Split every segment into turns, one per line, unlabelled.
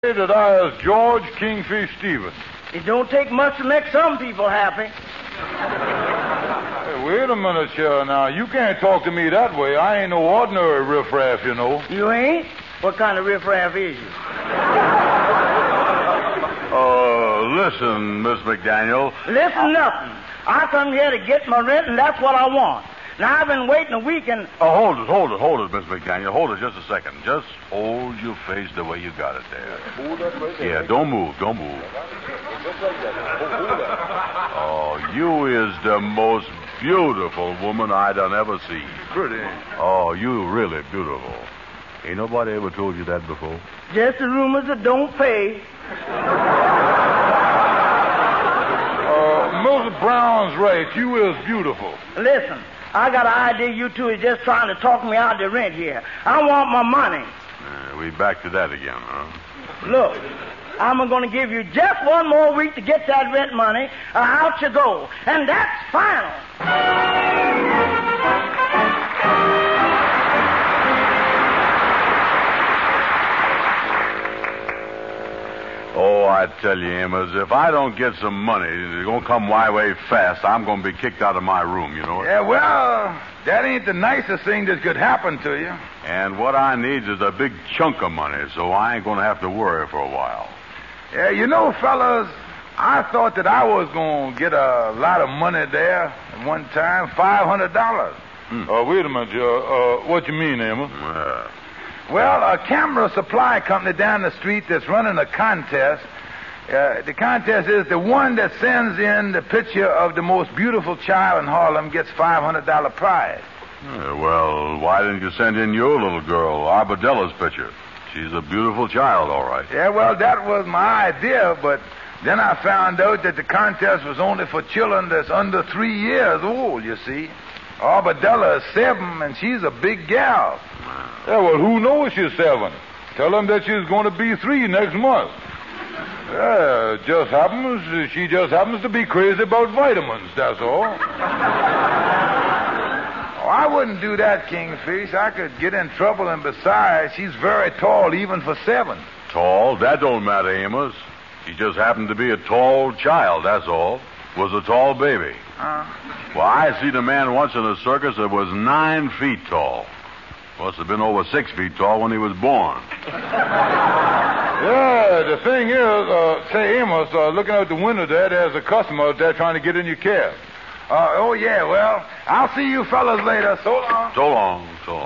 That I is George Kingfish Stevens.
It don't take much to make some people happy.
Hey, wait a minute, sir. Now, you can't talk to me that way. I ain't no ordinary riffraff, you know.
You ain't? What kind of riffraff is you?
Listen, Miss McDaniel.
Listen, nothing. I come here to get my rent, and that's what I want. Now, I've been waiting a week and...
Hold it, Miss McDaniel. Hold it just a second. Just hold your face the way you got it there.
Hold that right there.
Yeah, don't move.
Just like that. Hold that.
Oh, you is the most beautiful woman I done ever see.
Pretty.
Oh, you really beautiful. Ain't nobody ever told you that before?
Just the rumors that don't pay.
Mrs. Brown's right. You is beautiful.
Listen, I got an idea you two is just trying to talk me out the rent here. I want my money.
We back to that again, huh?
Look, I'm going to give you just one more week to get that rent money, or out you go. And that's final.
Oh, I tell you, Amos, if I don't get some money, it's going to come my way fast. I'm going to be kicked out of my room, you know?
Yeah, well, that ain't the nicest thing that could happen to you.
And what I need is a big chunk of money, so I ain't going to have to worry for a while.
Yeah, you know, fellas, I thought that I was going to get a lot of money there at one time, $500. Wait a minute, Joe. What you mean, Amos? Well, a camera supply company down the street that's running a contest. The contest is the one that sends in the picture of the most beautiful child in Harlem gets $500 prize.
Well, why didn't you send in your little girl, Arbedella's picture? She's a beautiful child, all right.
Yeah, well, that was my idea, but then I found out that the contest was only for children that's under 3 years old, you see. Arbedella is 7, and she's a big gal. Yeah, well, who knows she's 7? Tell them that she's going to be 3 next month. Yeah, she just happens to be crazy about vitamins, that's all. Oh, I wouldn't do that, Kingfish. I could get in trouble, and besides, she's very tall, even for 7.
Tall? That don't matter, Amos. She just happened to be a tall child, that's all. Was a tall baby. Well, I seen a man once in a circus that was 9 feet tall. Must have been over 6 feet tall when he was born.
Yeah, the thing is, say, Amos, looking out the window there's a customer out there trying to get in your cab. Oh, yeah, well, I'll see you fellas later. So long.
So long.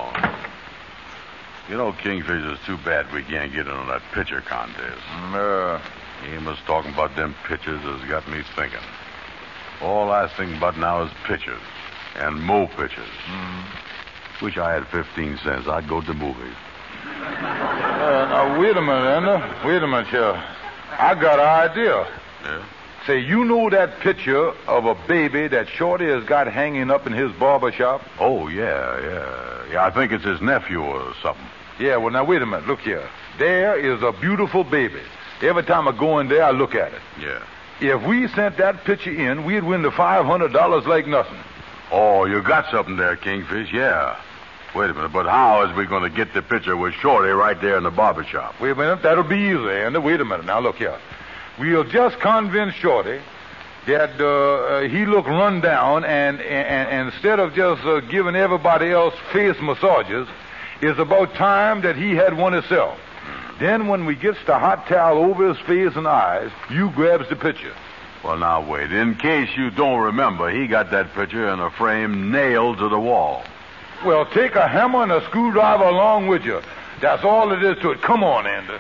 You know, Kingfish, it's too bad we can't get in on that pitcher contest. Amos talking about them pitchers has got me thinking. All I think about now is pitchers and mo pitchers. Wish I had 15 cents. I'd go to the movies.
Now, wait a minute, Ender. Wait a minute, here. I got an idea.
Yeah?
Say, you know that picture of a baby that Shorty has got hanging up in his barber shop?
Oh, yeah. I think it's his nephew or something.
Yeah, well, now, wait a minute. Look here. There is a beautiful baby. Every time I go in there, I look at it.
Yeah.
If we sent that picture in, we'd win the $500 like nothing.
Oh, you got something there, Kingfish, yeah. Wait a minute, but how is we going to get the picture with Shorty right there in the barber shop?
Wait a minute, that'll be easy, Andy. Wait a minute. Now, look here. We'll just convince Shorty that he look run down, and instead of just giving everybody else face massages, it's about time that he had one himself. Then when we gets the hot towel over his face and eyes, you grabs the picture.
Well, now, wait. In case you don't remember, he got that picture in a frame nailed to the wall.
Well, take a hammer and a screwdriver along with you. That's all it is to it. Come on, Andy.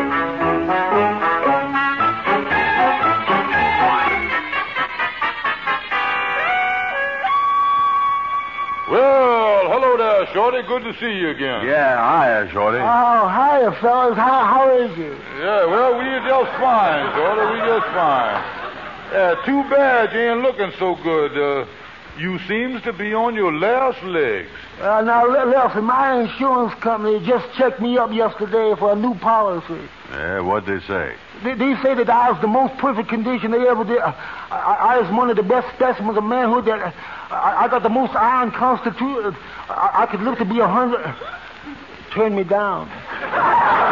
Well, hello there, Shorty. Good to see you again.
Yeah, hiya, Shorty.
Oh, hiya, fellas. How is you?
Yeah, well, we just fine, Shorty. We just fine. Too bad you ain't looking so good. You seems to be on your last legs.
Now, listen, my insurance company just checked me up yesterday for a new policy.
Yeah, what'd they say?
They say that I was the most perfect condition they ever did. I was one of the best specimens of manhood. That I got the most iron constitution. I could live to be 100. Turn me down.